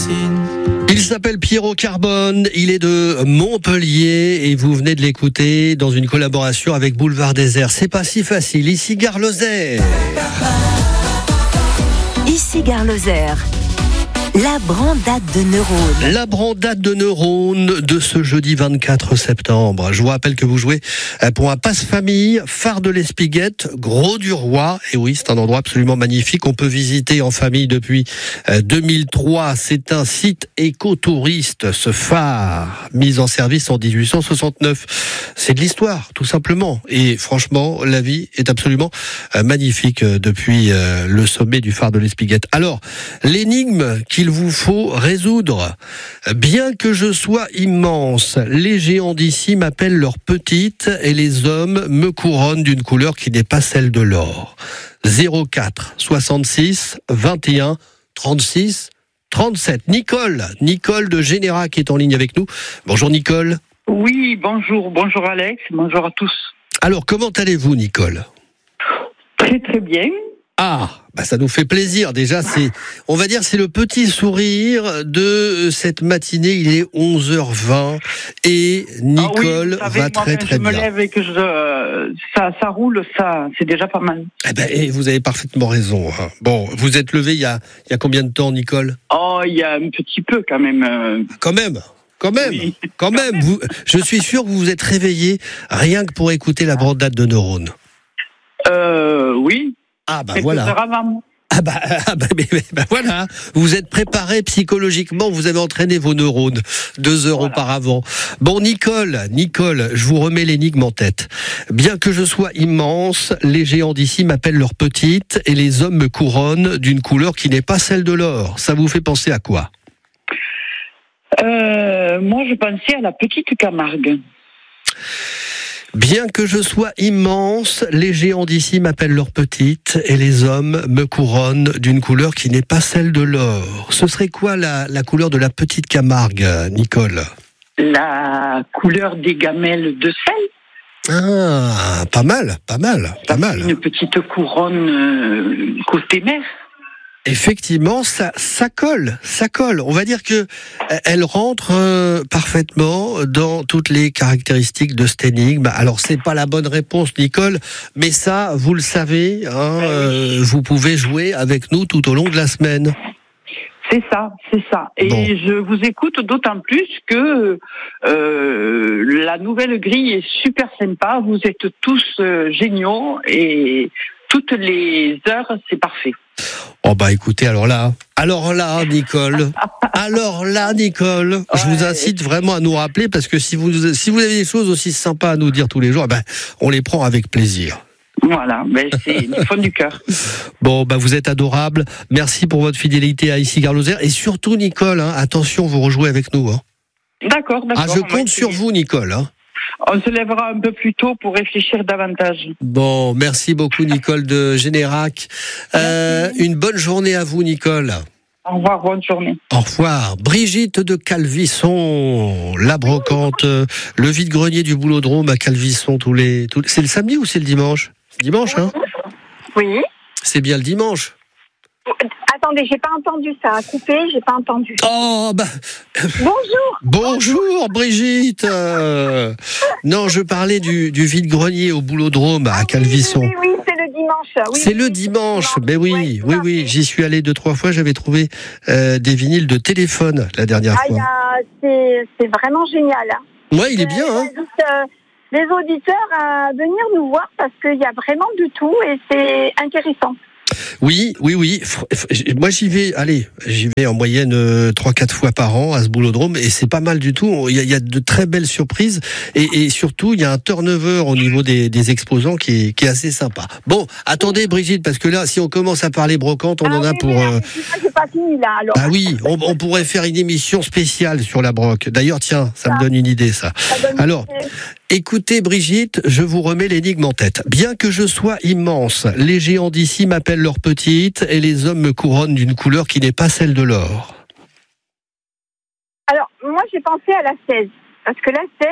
Il s'appelle Pierrot Carbone, il est de Montpellier et vous venez de l'écouter dans une collaboration avec Boulevard Désert. C'est pas si facile, ici Gare Lozère. Ici Gare Lozère. La brandade de neurones. La brandade de neurones de ce jeudi 24 septembre. Je vous rappelle que vous jouez pour un passe-famille, phare de l'Espiguette, Gros du Roi. Et oui, c'est un endroit absolument magnifique. On peut visiter en famille depuis 2003. C'est un site écotouriste, ce phare, mis en service en 1869. C'est de l'histoire, tout simplement. Et franchement, la vie est absolument magnifique depuis le sommet du phare de l'Espiguette. Alors, l'énigme qu'il vous faut résoudre. Bien que je sois immense, les géants d'ici m'appellent leur petite et les hommes me couronnent d'une couleur qui n'est pas celle de l'or. 04 66 21 36 37. Nicole de Générac est en ligne avec nous. Bonjour Nicole. Oui, bonjour Alex, bonjour à tous. Alors comment allez-vous Nicole ? Très très bien. Ah, ça nous fait plaisir. Déjà, on va dire, c'est le petit sourire de cette matinée. Il est 11h20 et Nicole va très très bien. Je me lève et que ça roule, ça, c'est déjà pas mal. Et vous avez parfaitement raison. Bon, vous êtes levé il y a combien de temps, Nicole ? Oh, il y a un petit peu quand même. Quand même. Oui. Quand même. Je suis sûr que vous vous êtes réveillé rien que pour écouter la brandade de neurones. Oui. Voilà. Voilà. Vous êtes préparé psychologiquement, vous avez entraîné vos neurones 2 heures auparavant. Bon, Nicole, je vous remets l'énigme en tête. Bien que je sois immense, les géants d'ici m'appellent leur petite et les hommes me couronnent d'une couleur qui n'est pas celle de l'or. Ça vous fait penser à quoi ? Moi, je pensais à la petite Camargue. Bien que je sois immense, les géants d'ici m'appellent leur petite et les hommes me couronnent d'une couleur qui n'est pas celle de l'or. Ce serait quoi la couleur de la petite Camargue, Nicole ? La couleur des gamelles de sel. Ah, pas mal. Une petite couronne côté mer. Effectivement, ça colle. On va dire que elle rentre parfaitement dans toutes les caractéristiques de cette énigme. Alors, c'est pas la bonne réponse, Nicole, mais ça, vous le savez, vous pouvez jouer avec nous tout au long de la semaine. C'est ça. Et je vous écoute d'autant plus que la nouvelle grille est super sympa. Vous êtes tous géniaux et toutes les heures, c'est parfait. Oh écoutez, alors là, Nicole, je vous incite vraiment à nous rappeler parce que si vous avez des choses aussi sympas à nous dire tous les jours, on les prend avec plaisir. Voilà, c'est du fond du cœur. Bon, vous êtes adorable. Merci pour votre fidélité à Ici Gare Lozère et surtout Nicole, attention, vous rejouez avec nous. D'accord. Je compte sur vous, Nicole. On se lèvera un peu plus tôt pour réfléchir davantage. Bon, merci beaucoup Nicole de Générac. Une bonne journée à vous Nicole. Au revoir, bonne journée. Au revoir. Brigitte de Calvisson, la brocante, le vide-grenier du Boulodrome à Calvisson c'est le samedi ou c'est le dimanche ? C'est dimanche, Oui. C'est bien le dimanche. Attendez, j'ai pas entendu ça. A coupé, j'ai pas entendu. Oh, Bonjour. Bonjour, Brigitte. Non, je parlais du vide-grenier au Boulodrome à Calvisson. Oui, c'est le dimanche. C'est le dimanche. Mais oui. J'y suis allé 2-3 fois. J'avais trouvé des vinyles de téléphone la dernière fois. C'est vraiment génial. Ouais, il est bien. J'invite les auditeurs à venir nous voir parce qu'il y a vraiment de tout et c'est intéressant. Oui. Moi, j'y vais en moyenne 3-4 fois par an à ce Boulodrome et c'est pas mal du tout. Il y a de très belles surprises et surtout, il y a un turnover au niveau des exposants qui est assez sympa. Bon, attendez Brigitte, parce que là, si on commence à parler brocante, on en a pour... C'est pas fini là, alors. Ah oui, on pourrait faire une émission spéciale sur la broc. D'ailleurs, tiens, ça me donne une idée, ça. Alors... Écoutez Brigitte, je vous remets l'énigme en tête. Bien que je sois immense, les géants d'ici m'appellent leur petite et les hommes me couronnent d'une couleur qui n'est pas celle de l'or. Alors, moi j'ai pensé à la 16. Parce que la 16,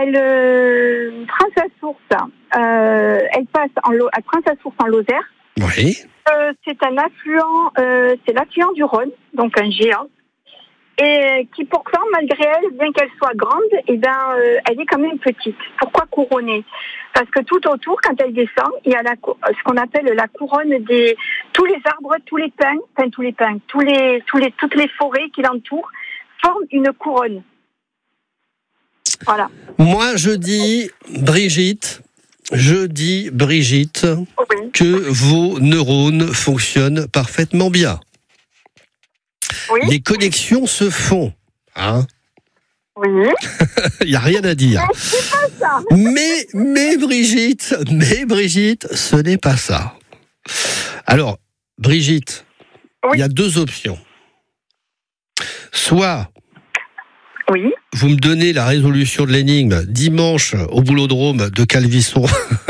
elle prend sa source. Elle prend sa source en Lozère. Oui. C'est un affluent, c'est l'affluent du Rhône, donc un géant. et qui pourtant, malgré elle, bien qu'elle soit grande, elle est quand même petite. Pourquoi couronnée? Parce que tout autour, quand elle descend, il y a ce qu'on appelle la couronne tous les arbres, toutes les forêts qui l'entourent forment une couronne. Voilà. Moi, je dis, Brigitte, Oui. que vos neurones fonctionnent parfaitement bien. Oui. Les connexions se font. Hein? Oui. Il n'y a rien à dire. C'est pas ça. Mais Brigitte, ce n'est pas ça. Alors, Brigitte, Oui. il y a deux options. Soit Oui. vous me donnez la résolution de l'énigme dimanche au Boulodrome de Calvisson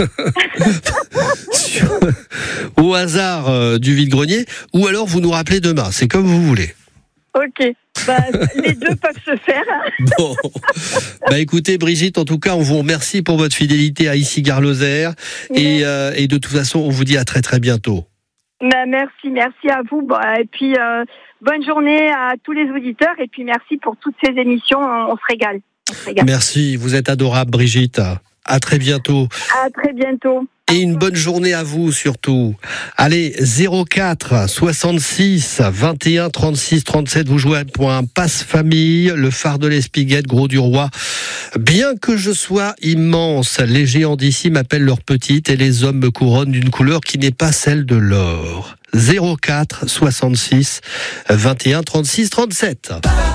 au hasard du vide-grenier, ou alors vous nous rappelez demain. C'est comme vous voulez. Ok. Les deux peuvent se faire. Bon. Écoutez, Brigitte, en tout cas, on vous remercie pour votre fidélité à Ici Gare Lozère. Et de toute façon, on vous dit à très très bientôt. Merci à vous. Et puis, bonne journée à tous les auditeurs. Et puis, merci pour toutes ces émissions. On se régale. Merci, vous êtes adorable, Brigitte. À très bientôt. À très bientôt. Et une bonne journée à vous surtout. Allez, 04 66 21 36 37, vous jouez pour un passe-famille, le phare de l'Espiguette, Gros du Roi. Bien que je sois immense, les géants d'ici m'appellent leur petite et les hommes me couronnent d'une couleur qui n'est pas celle de l'or. 04 66 21 36 37.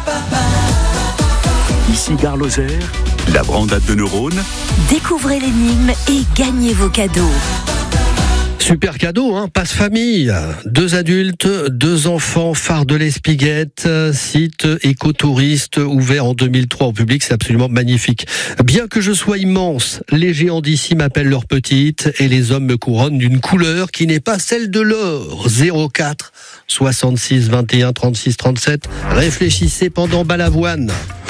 Ici Gare Lozère, la brandade de neurones. Découvrez l'énigme et gagnez vos cadeaux. Super cadeau, hein, passe-famille. 2 adultes, 2 enfants, phare de l'Espiguette, site écotouriste ouvert en 2003 au public, c'est absolument magnifique. Bien que je sois immense, les géants d'ici m'appellent leur petite et les hommes me couronnent d'une couleur qui n'est pas celle de l'or. 04 66 21 36 37. Réfléchissez pendant Balavoine.